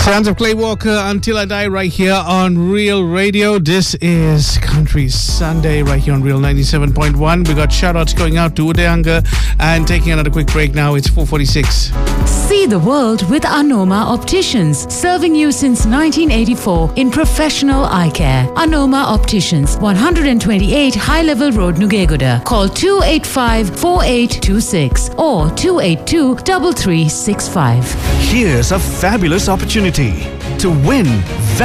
Sounds of Clay Walker, Until I Die, right here on Real Radio. This is Country Sunday, right here on Real 97.1. We got shout-outs going out to Udayanga, and taking another quick break now. It's 4:46. See the world with Anoma Opticians, serving you since 1984 in professional eye care. Anoma Opticians, 128 High Level Road, Nugegoda. Call 285-4826 or 282-3365. Here's a fabulous opportunity to win